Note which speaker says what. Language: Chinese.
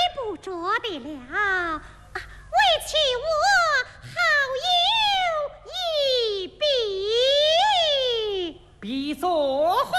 Speaker 1: 不着的了。为求我好友一笔，
Speaker 2: 必作何